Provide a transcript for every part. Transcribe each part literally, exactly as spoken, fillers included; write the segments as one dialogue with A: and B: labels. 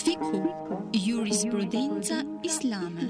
A: Fikhu, jurisprudenca islame.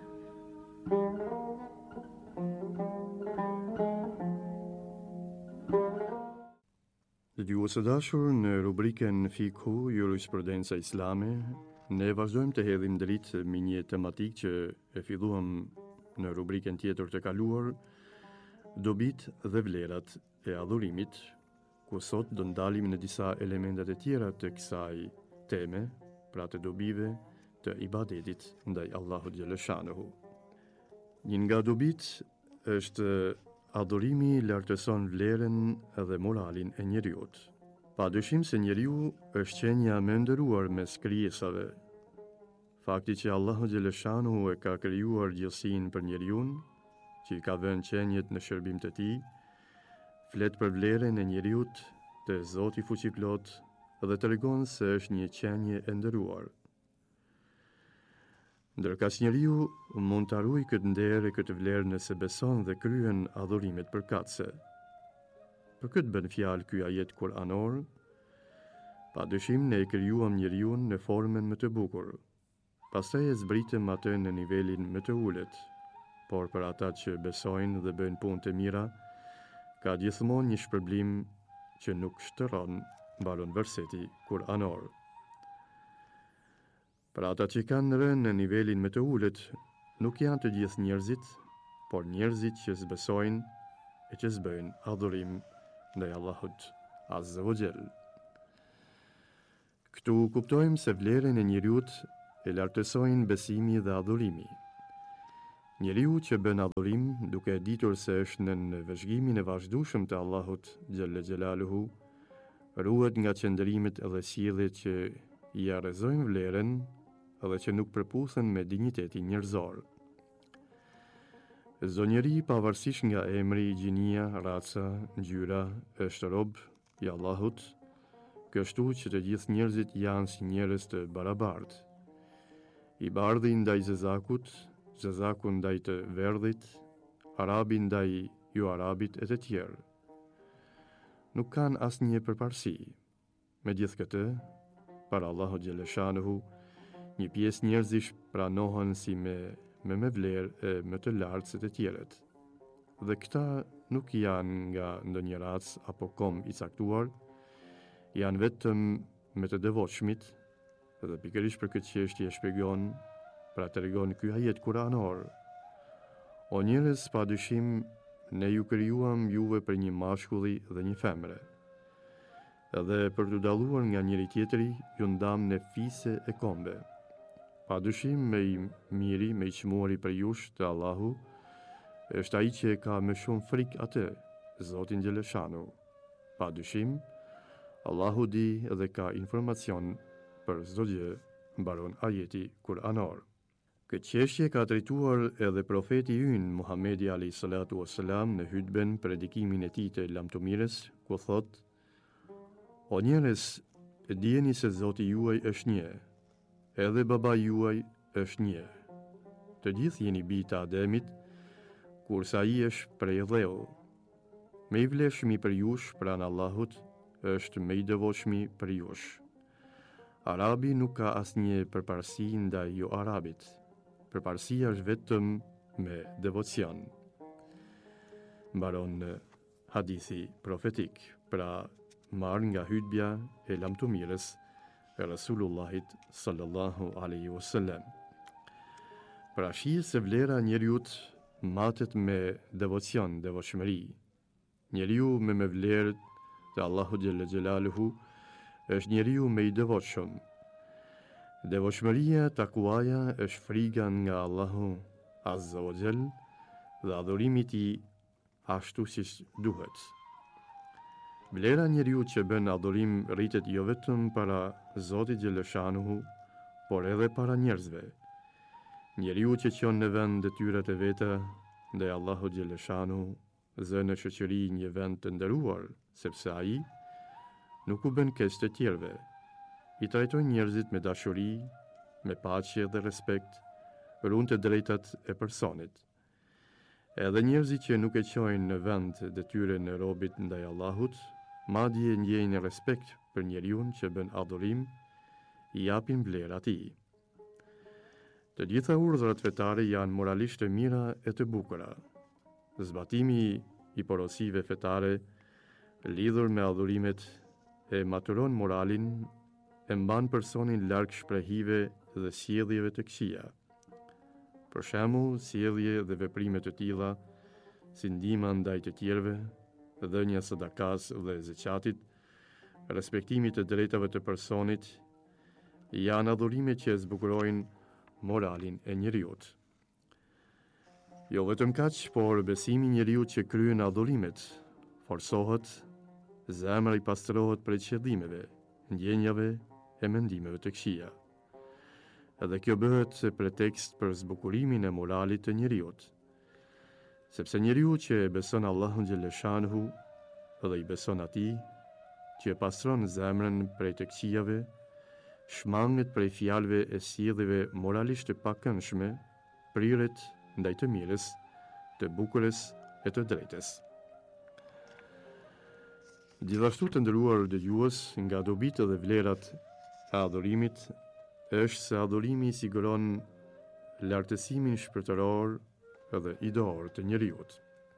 B: Të dëgjuesë dashur, në rubrikën Fikhu, jurisprudenca islame, ne vazhdojmë të hedhim dritë mbi një tematikë që e filluam në rubrikën tjetër të kaluar, dobitë dhe vlerat e adhurimit, ku sot do ndalim në disa elementet e tjera të kësaj teme, pra të dobive të ibadetit ndaj Allahut xhaleshanehu. Një nga dobitë është adhurimi lartëson vlerën dhe moralin e njeriut. Pa dyshim se njeriu është qenja më nderuar mes krijesave. Fakti që Allahu xhaleshanehu e ka krijuar gjithësinë për njeriun, që i ka vënë qenjet në shërbim të tij, flet për vlerën e njeriut të Zoti fuqiplot dhe tregon se është një qenje e nderuar. Ndërka që njeriu mund të arrujë këtë nder e këtë vlerë nëse beson dhe kryen adhurimet përkatëse. Për këtë bën fjalë ky ajet kuranor, padyshim ne e krijuam njeriun në formën më të bukur. Pastaj e zbritëm atë në nivelin më të ulët, por për ata që besojnë dhe bëjnë punë të mira, ka gjithmonë një shpërblim që nuk shtërron, mbaron verseti kuranor. Për ata që kanë rënë në nivelin më të ulët, nuk janë të gjithë njerëzit, por njerëzit që zbesojnë e që zbëjnë adhurim ndaj Allahut Azza wa Jall. Këtu kuptojmë se vlerën e njeriut e lartësojnë besimi dhe adhurimi. Njeriu që bën adhurim duke e ditur se është në vëzhgimin e vazhdueshëm të Allahut Xhelle Xhelaluhu, ruhet nga qëndrimet dhe sjelljet që i arrezojnë vlerën dhe që nuk përputhen me dinjitetin njerëzor. Çdo njeri, pavarësisht nga emri, gjinia, raca, ngjyra, është rob i Allahut, kështu që të gjithë njerëzit janë si njerëz të barabartë. I bardhi ndaj zezakut, zezaku ndaj të verdhit, arabi ndaj jo arabit e të tjerë. Nuk kanë asnjë përparësi. Megjithatë, para Allahut xhaleshanehu, një pjesë njerëzish pranohen si me me me vlerë e më të lartë se të tjerët. Dhe këta nuk janë nga ndonjë racë apo kom i caktuar, janë vetëm me të devotshmit, dhe pikërisht për këtë çështje shpjegon, pra tregon ky ajet kuranor. O njerëz, padyshim ne ju krijuam juve për një mashkulli dhe një femre. Edhe për të dalluar nga njëri tjetri, ju ndam në fise e kombe. Padyshim me i miri, me i çmuari për jush të Allahu, është ai që ka më shumë frikë atë, Zotin xhaleshanu. Padyshim, Allahu di dhe ka informacion për çdo gjë, mbaron ajeti kuranor. Këtë çështje ka trajtuar edhe profeti ynë Muhamedi alayhi salatu wassalam në hutben predikimin e tij të lamtomirës, ku thot: O njerëz, dijeni se Zoti juaj është një, edhe baba juaj është një. Të gjithë jeni bij të Ademit, kurse ai është prej dheu. Me i vlefshmi për jush pranë Allahut është me i devotshmi për jush. Arabi nuk ka asnjë përparësi ndaj jo arabit. Përparësia është vetëm me devocion. Mbaron hadithi profetik, pra marrë nga hutbja e lamtomirës e Rasulullahit sallallahu alaihi wasallam. Pra shih se vlera njeriut matet me devocion, devotshmëri. Njeriu me me vlerë të Allahu xhelle xhelaluhu është njeriu me i devotshëm. Devotshmëria, takuaja është friga nga Allahu Azza wa Jall dhe adhurimi i tij ashtu siç duhet. Vlera njeriu që bën adhurim rritet jo vetëm para Zotit xhaleshanuhu, por edhe para njerëzve. Njeriu që qon në vend detyrat e veta ndaj Allahu xhaleshanuhu, zë në shoqëri një vend të nderuar, sepse ai nuk u bën keq të tjerëve. I trajton njerëzit me dashuri, me paqe dhe respekt, ruan të drejtat e personit. Edhe njerëzit që nuk e qojnë në vend detyrën e robit ndaj Allahut, madje ndjejnë respekt për njeriun që bën adhurim, i japin vlerë atij. Të gjitha urdhrat fetare janë moralisht të mira e të bukura. Zbatimi i porosive fetare lidhur me adhurimet e maturon moralin, e mban personin larg shprehive dhe sjelljeve të këqija. Për shembull, sjellje dhe veprime të tilla, si ndihma ndaj të tjerëve, dhënia sadakas dhe zeqatit, respektimi të drejtave të personit, janë adhurime që zbukurojnë moralin e njeriut. Jo vetëm kaq, por besimi i njeriut që kryen adhurimet forcohet, zemra i pastrohet prej qëllimeve, ndjenjave e mendimeve të këqija. Edhe kjo bëhet pretekst për zbukurimin e moralit të njeriut, sepse njeriu që e beson Allahun xhaleshanuhu dhe i beson atij, që e pastron zemrën prej të këqijave, shmanget prej fjalëve e sjelljeve moralisht të pakëndshme, priret ndaj të mirës, të bukurës e të drejtës. Gjithashtu të nderuar dëgjues, nga dobitë dhe vlerat e adhurimit është se adhurimi siguron lartësimin shpirtëror dhe idor të njeriut.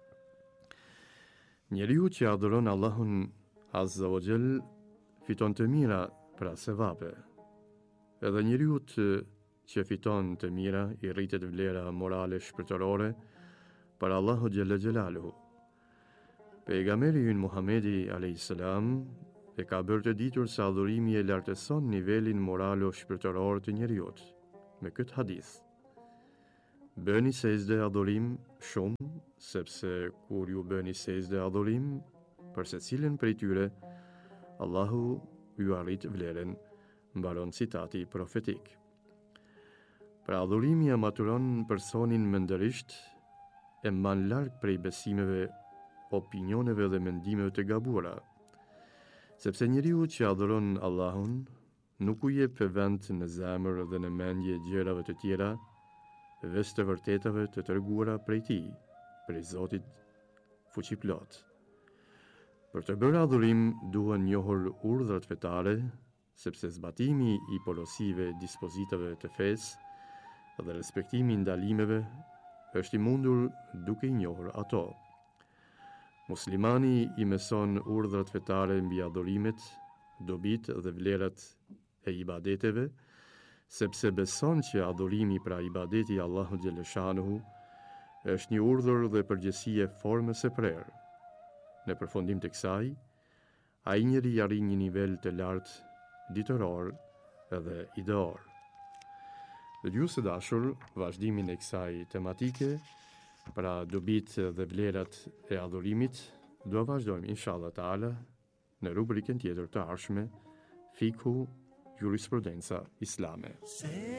B: Njeriu që adhuron Allahun Azza wa Jall fiton të mira pra sevape. Edhe njeriu që fiton të mira i rritet vlera morale shpirtërore për Allahu Gjelle Gjelaluhu. Pejgamberi ynë Muhamedi alayhis salam e ka bërë të ditur se adhurimi e lartëson nivelin moralo shpirtëror të njeriut me këtë hadith. Bëni sejdë adhurim shumë, sepse kur ju bëni sejdë adhurim për secilin prej tyre, Allahu ju arrit vlerën, mbaron citati profetik. Pra adhurimi e maturon personin mendërisht, e mban larg prej besimeve, opinioneve dhe mendimeve të gabuara, sepse njeriu që adhuron Allahun nuk u jep vend në zemër dhe në mendje gjërave të tjera, veç të vërtetave të treguara prej tij, prej Zotit fuqiplot. Për të bërë adhurim duhen njohur urdhrat fetare, sepse zbatimi i porosive dispozitave të fesë dhe respektimi i ndalimeve është i mundur duke i njohur ato. Muslimani i mëson urdhrat fetare mbi adhurimet, dobitë dhe vlerat e ibadeteve, sepse beson që adhurimi pra ibadeti Allahu xhaleshanuhu është një urdhër dhe përgjegjësi e formës së prerë. Në përfundim të kësaj, ai njeri arrin një nivel të lartë ditëror dhe ideor. Dëgjues të dashur, vazhdimin e kësaj tematike, pra dobitë dhe vlerat e adhurimit, do vazhdojmë inshallah taala në rubrikën tjetër të ardhshme, Fikhu, jurisprudenca islame.